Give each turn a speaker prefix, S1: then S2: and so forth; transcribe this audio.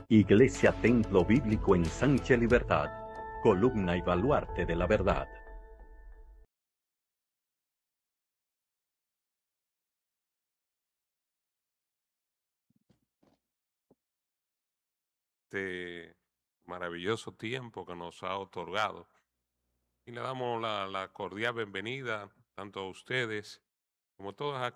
S1: Iglesia Templo Bíblico Ensanche Libertad, columna y baluarte de la verdad.
S2: Este maravilloso tiempo que nos ha otorgado. Y le damos la cordial bienvenida tanto a ustedes como a todas